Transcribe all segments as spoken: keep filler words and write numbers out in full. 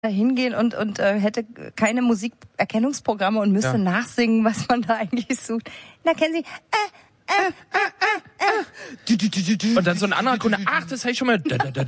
hingehen und und äh, hätte keine Musikerkennungsprogramme und müsste ja. nachsingen, was man da eigentlich sucht. Na, kennen Sie? Äh, äh, äh, äh. Und dann so ein anderer Kunde, ach, das habe ich schon mal.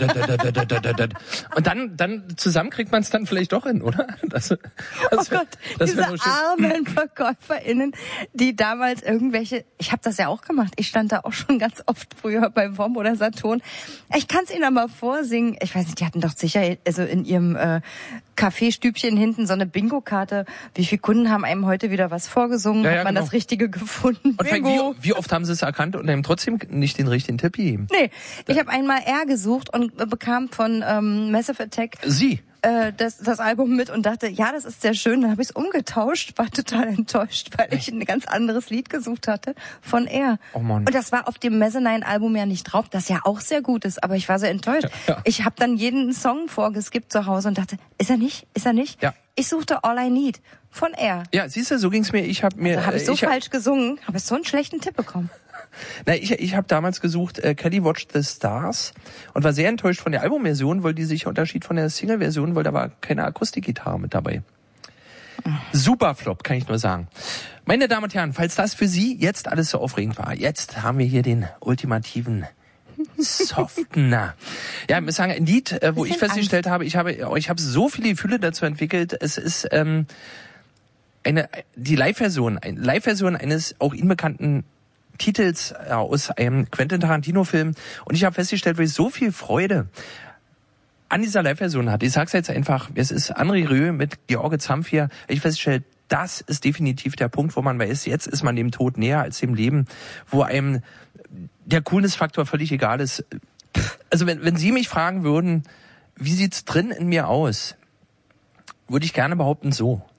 Und dann dann zusammen kriegt man es dann vielleicht doch hin, oder? Das, das oh Gott, das diese armen VerkäuferInnen, die damals irgendwelche, ich habe das ja auch gemacht, ich stand da auch schon ganz oft früher bei W O M oder Saturn. Ich kann es Ihnen aber vorsingen. Ich weiß nicht, die hatten doch sicher also in ihrem äh, Kaffeestübchen hinten so eine Bingo-Karte. Wie viele Kunden haben einem heute wieder was vorgesungen? Ja, ja, Hat man genau. das Richtige gefunden? Und Bingo. Wie, wie oft haben Sie es erkannt und haben trotzdem nicht den richtigen Tipp gegeben? Nee, ich habe einmal R gesucht und bekam von ähm, Massive Attack Sie? Äh, das, das Album mit und dachte, ja, das ist sehr schön. Dann habe ich es umgetauscht, war total enttäuscht, weil ich ein ganz anderes Lied gesucht hatte von R. Oh Mann. Und das war auf dem Mezzanine-Album ja nicht drauf, das ja auch sehr gut ist, aber ich war so enttäuscht. Ja, ja. Ich habe dann jeden Song vorgeskippt zu Hause und dachte, ist er nicht? Ist er nicht? Ja. Ich suchte All I Need von R. Ja, siehst du, so ging's mir. Ich habe mir also habe ich so ich falsch hab, gesungen, habe ich so einen schlechten Tipp bekommen. Na, ich ich habe damals gesucht äh, Kelly Watched the Stars und war sehr enttäuscht von der Albumversion, weil die sich unterschied von der Single-Version, weil da war keine Akustikgitarre mit dabei. Super Flop, kann ich nur sagen. Meine Damen und Herren, falls das für Sie jetzt alles so aufregend war, jetzt haben wir hier den ultimativen Softener. Ja, ich muss sagen, ein Lied, äh, wo ich festgestellt habe, ich habe, ich habe so viele Gefühle dazu entwickelt. Es ist ähm, eine die Live-Version, eine Live-Version eines auch Ihnen bekannten Titels ja, aus einem Quentin Tarantino-Film. Und ich habe festgestellt, weil ich so viel Freude an dieser Live-Version hatte. Ich sag's jetzt einfach, es ist André Rieu mit George Zamfir. Ich festgestellt, das ist definitiv der Punkt, wo man weiß, jetzt ist man dem Tod näher als dem Leben, wo einem der Coolness-Faktor völlig egal ist. Also wenn, wenn Sie mich fragen würden, wie sieht's drin in mir aus, würde ich gerne behaupten, so.